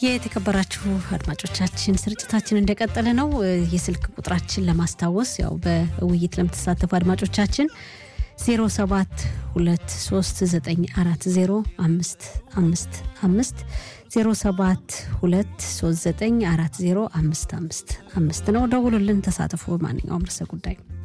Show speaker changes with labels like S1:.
S1: የተከበራችሁ አድማጮቻችን ስርጭታችን እንደቀጠለ ነው። የስልክ ቁጥራችን ለማስታወስ ያው በውይይት ለምትሳተፉ አድማጮቻችን 0723940555 0723940555 ነው። ደውሉልን፣ ተሳተፉ በማንኛውም ርዕሰ ጉዳይ።